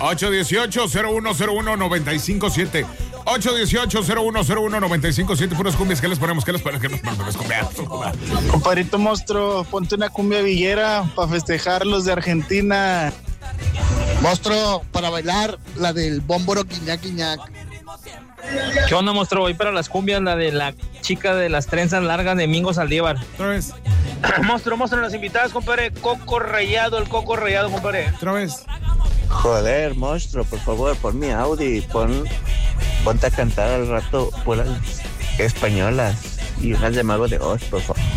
818-0101-957. 818-0101-957. Puras cumbias. ¿Qué les ponemos? ¿Qué les ponemos? Compadrito monstruo, ponte una cumbia villera para festejar los de Argentina. Monstruo, para bailar la del Bómboro Guiñac Guiñac. ¿Qué onda, monstruo? Voy para las cumbias, la de la chica de las trenzas largas de Mingo Saldívar. Otra vez. Monstruo, las invitadas, compadre. El coco rallado, compadre. Otra vez. Joder, monstruo, por favor, pon mi Audi, ponte a cantar al rato puras españolas y unas de Mago de Oz, por favor.